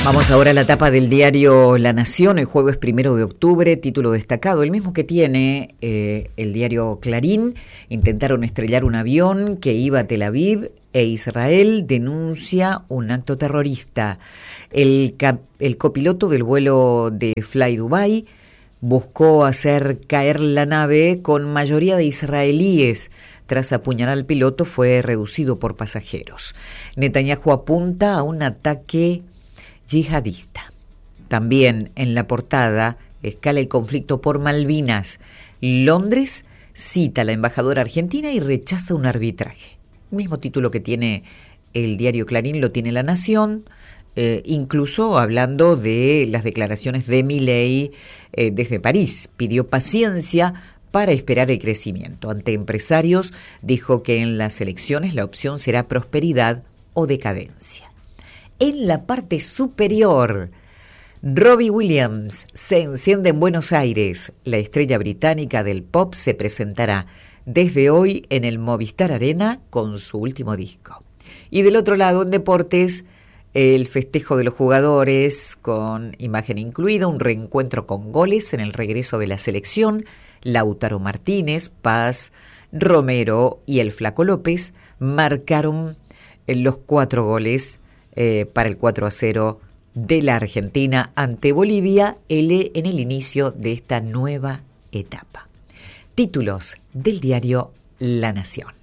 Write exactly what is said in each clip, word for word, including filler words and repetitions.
Vamos ahora a la tapa del diario La Nación, el jueves primero de octubre, título destacado, el mismo que tiene eh, el diario Clarín. Intentaron estrellar un avión que iba a Tel Aviv e Israel denuncia un acto terrorista. El, cap- el copiloto del vuelo de Fly Dubai buscó hacer caer la nave con mayoría de israelíes. Tras apuñalar al piloto, fue reducido por pasajeros. Netanyahu apunta a un ataque yihadista. También en la portada escala el conflicto por Malvinas. Londres cita a la embajadora argentina y rechaza un arbitraje. El mismo título que tiene el diario Clarín lo tiene La Nación, eh, incluso hablando de las declaraciones de Milei eh, desde París. Pidió paciencia para esperar el crecimiento. Ante empresarios dijo que en las elecciones la opción será prosperidad o decadencia. En la parte superior, Robbie Williams se enciende en Buenos Aires. La estrella británica del pop se presentará desde hoy en el Movistar Arena con su último disco. Y del otro lado, en deportes, el festejo de los jugadores con imagen incluida, un reencuentro con goles en el regreso de la selección. Lautaro Martínez, Paz, Romero y el Flaco López marcaron los cuatro goles Eh, para el cuatro a cero de la Argentina ante Bolivia el, en el inicio de esta nueva etapa. Títulos del diario La Nación.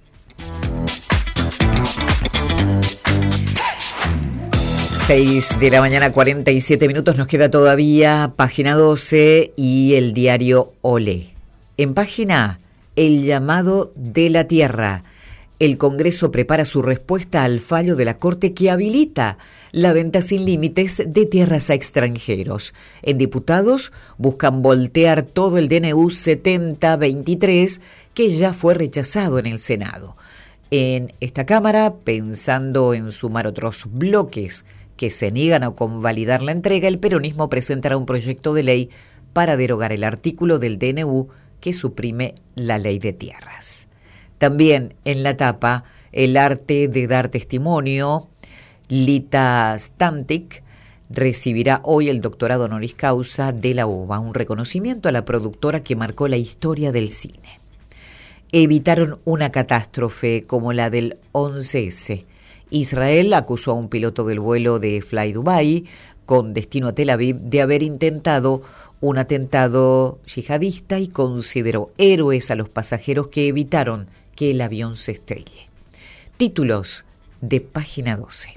seis de la mañana, cuarenta y siete minutos, nos queda todavía página doce y el diario Olé. En página A, el llamado de la tierra. El Congreso prepara su respuesta al fallo de la Corte que habilita la venta sin límites de tierras a extranjeros. En diputados buscan voltear todo el D N U setenta veintitrés que ya fue rechazado en el Senado. En esta Cámara, pensando en sumar otros bloques que se niegan a convalidar la entrega, el peronismo presentará un proyecto de ley para derogar el artículo del D N U que suprime la ley de tierras. También en la tapa, el arte de dar testimonio. Lita Stantic recibirá hoy el doctorado honoris causa de la U B A, un reconocimiento a la productora que marcó la historia del cine. Evitaron una catástrofe como la del once ese. Israel acusó a un piloto del vuelo de Fly Dubai con destino a Tel Aviv de haber intentado un atentado yihadista y consideró héroes a los pasajeros que evitaron que el avión se estrelle. Títulos de página doce.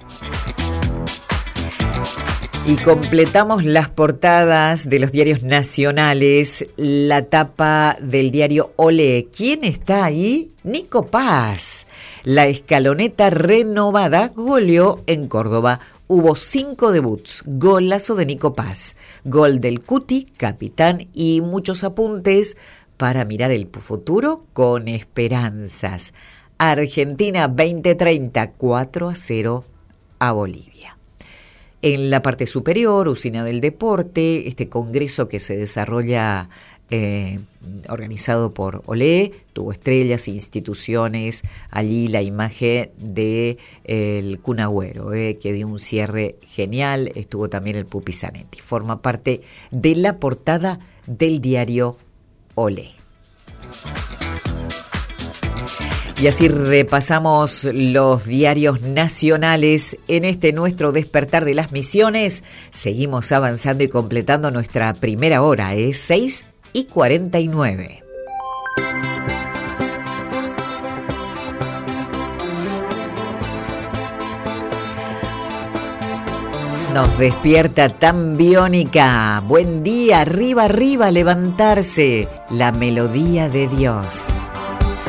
Y completamos las portadas de los diarios nacionales. La tapa del diario Olé. ¿Quién está ahí? Nico Paz. La escaloneta renovada goleó en Córdoba. Hubo cinco debuts. Golazo de Nico Paz. Gol del Cuti, capitán, y muchos apuntes para mirar el futuro con esperanzas. Argentina veinte treinta, cuatro a cero a Bolivia. En la parte superior, Usina del Deporte, este congreso que se desarrolla eh, organizado por Olé, tuvo estrellas, instituciones, allí la imagen de eh, el Kun Agüero, eh, que dio un cierre genial, estuvo también el Pupi Zanetti, forma parte de la portada del diario Olé. Y así repasamos los diarios nacionales en este nuestro despertar de las misiones. Seguimos avanzando y completando nuestra primera hora, es seis y cuarenta y nueve. Nos despierta tan biónica. Buen día, arriba, arriba, levantarse. La melodía de Dios.